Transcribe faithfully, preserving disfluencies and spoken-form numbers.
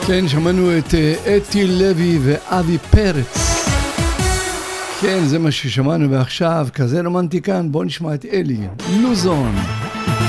כן, שמענו את אתי לוי ואבי פרץ. כן, זה מה ששמענו, ועכשיו כזה רומנטיקן, בוא נשמע את אלי לוזון.